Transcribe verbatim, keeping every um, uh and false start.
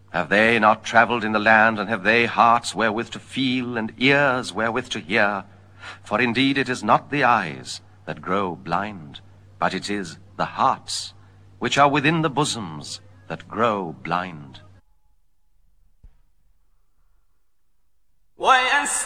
Have they not travelled in the land, and have they hearts wherewith to feel, and ears wherewith to hear? For indeed it is not the eyes that grow blind, but it is the hearts which are within the bosoms that grow blind. ويس